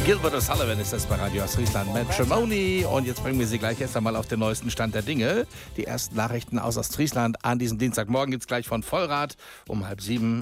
Gilbert O'Sullivan ist das bei Radio Ostfriesland. Matrimony. Und jetzt bringen wir Sie gleich erst einmal auf den neuesten Stand der Dinge. Die ersten Nachrichten aus Ostfriesland an diesem Dienstagmorgen gibt es gleich von Vollrad um 6:30